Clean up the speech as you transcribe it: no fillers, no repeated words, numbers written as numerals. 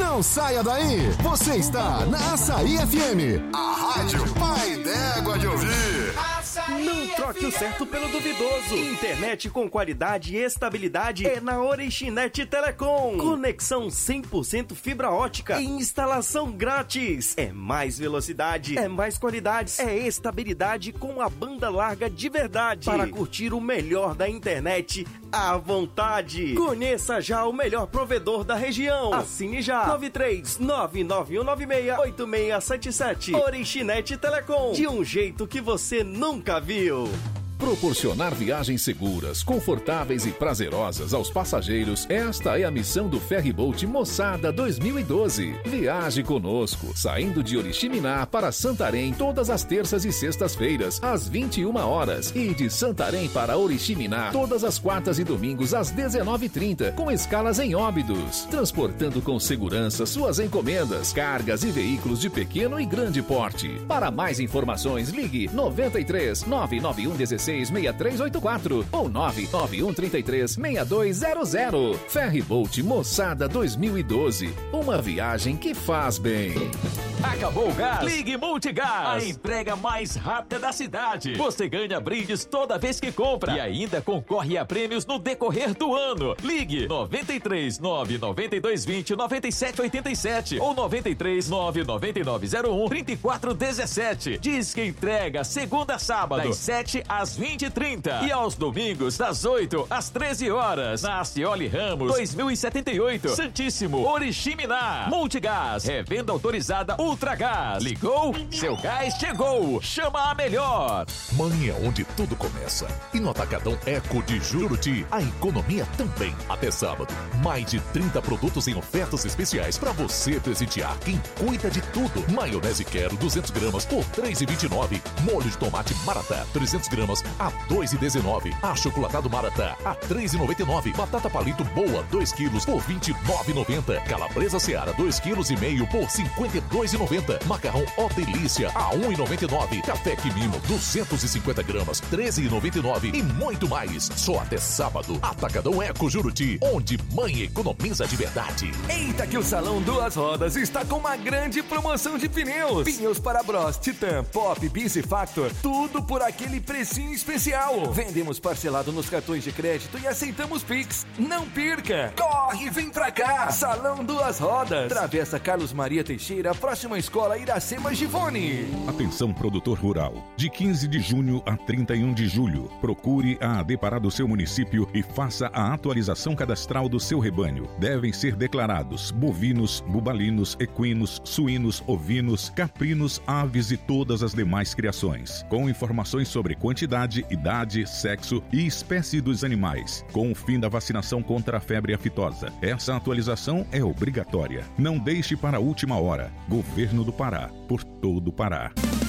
Não saia daí. Você está na Açaí FM, a rádio pai d'égua de ouvir. Não troque o certo pelo duvidoso. Internet com qualidade e estabilidade é na Orixinet Telecom. Conexão 100% fibra ótica e instalação grátis. É mais velocidade, é mais qualidade, é estabilidade com a banda larga de verdade. Para curtir o melhor da internet à vontade. Conheça já o melhor provedor da região. Assine já. 93991968677. Orixinet Telecom. De um jeito que você nunca viu. Proporcionar viagens seguras, confortáveis e prazerosas aos passageiros, esta é a missão do Ferryboat Moçada 2012. Viaje conosco, saindo de Oriximiná para Santarém todas as terças e sextas-feiras, às 21 horas, e de Santarém para Oriximiná todas as quartas e domingos às 19h30, com escalas em Óbidos, transportando com segurança suas encomendas, cargas e veículos de pequeno e grande porte. Para mais informações, ligue 93 991 16 6384 ou 99133 6200. Ferryboat Moçada 2012. Uma viagem que faz bem. Acabou o gás? Ligue Multigás. A entrega mais rápida da cidade. Você ganha brindes toda vez que compra e ainda concorre a prêmios no decorrer do ano. Ligue 93 992 20 97 87 ou 93 99901 3417. Diz que entrega segunda a sábado das 7 às 20h30 e aos domingos das 8 às 13 horas. Na Acioli Ramos 2078, Santíssimo, Oriximiná. Multigás, revenda autorizada Ultragás. Ligou? Seu gás chegou. Chama a melhor. Mãe é onde tudo começa. E no Atacadão Eco de Juruti, a economia também. Até sábado, mais de 30 produtos em ofertas especiais para você presentear quem cuida de tudo. Maionese Quero 200 gramas por R$ 3,29. Molho de tomate Maratá 300 gramas a R$ 2,19. Achocolatado Maratá a R$ 3,99. Batata Palito Boa 2 quilos por R$ 29,90. Calabresa Seara 2,5 quilos por R$ 52,90. Macarrão Ó Delícia a R$ 1,99. Café Quimimo 250 gramas R$ 13,99 e muito mais. Só até sábado. Atacadão Eco Juruti, onde mãe economiza de verdade. Eita que o Salão Duas Rodas está com uma grande promoção de pneus. Pneus para Bros, Titan, Pop, Bis e Factor, tudo por aquele precinho especial. Vendemos parcelado nos cartões de crédito e aceitamos Pix. Não perca! Corre, vem pra cá! Salão Duas Rodas, Travessa Carlos Maria Teixeira, próxima escola Iracema Givone. Atenção, produtor rural. De 15 de junho a 31 de julho, procure a ADEPARÁ do seu município e faça a atualização cadastral do seu rebanho. Devem ser declarados bovinos, bubalinos, equinos, suínos, ovinos, caprinos, aves e todas as demais criações, com informações sobre quantidade, idade, sexo e espécie dos animais, com o fim da vacinação contra a febre aftosa. Essa atualização é obrigatória. Não deixe para a última hora. Governo do Pará, por todo o Pará.